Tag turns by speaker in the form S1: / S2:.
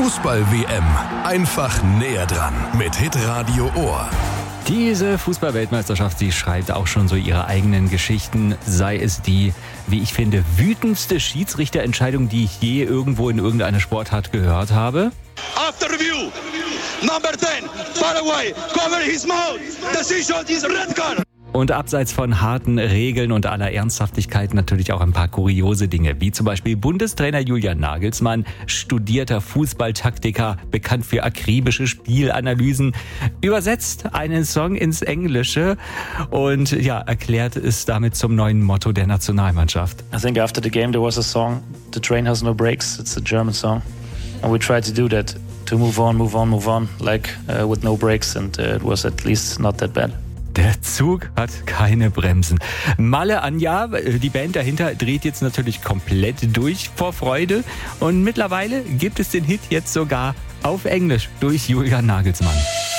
S1: Fußball-WM. Einfach näher dran mit Hitradio Ohr.
S2: Diese Fußball-Weltmeisterschaft, sie schreibt auch schon so ihre eigenen Geschichten. Sei es die, wie ich finde, wütendste Schiedsrichterentscheidung, die ich je irgendwo in irgendeiner Sportart gehört habe.
S3: After review, number 10, Paraguay, cover his mouth. Decision is red card.
S2: Und abseits von harten Regeln und aller Ernsthaftigkeit natürlich auch ein paar kuriose Dinge, wie zum Beispiel Bundestrainer Julian Nagelsmann, studierter Fußballtaktiker, bekannt für akribische Spielanalysen, übersetzt einen Song ins Englische und erklärt es damit zum neuen Motto der Nationalmannschaft.
S4: I think after the game there was a song, The Train Has No Brakes, it's a German song. And we tried to do that, to move on, like with no brakes, and it was at least not that bad.
S2: Der Zug hat keine Bremsen. Malle Anja, die Band dahinter, dreht jetzt natürlich komplett durch vor Freude. Und mittlerweile gibt es den Hit jetzt sogar auf Englisch durch Julian Nagelsmann.